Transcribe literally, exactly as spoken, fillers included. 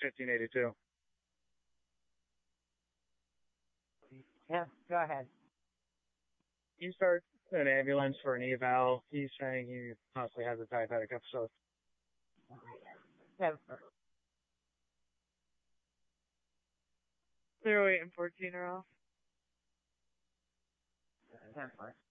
fifteen eighty-two. Yeah, go ahead. You start an ambulance for an eval. He's saying he possibly has a diabetic episode. ten Zero eight and fourteen are off. ten four.